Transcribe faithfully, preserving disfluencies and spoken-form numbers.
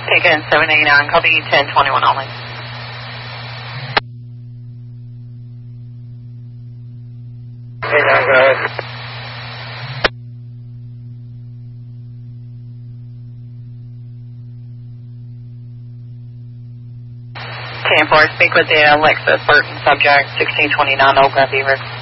Taken seven eighty-nine, copy ten twenty-one only. Hey, now go ahead. ten four, speak with the Lexus Burton subject, sixteen twenty-nine Old Glen Beaver.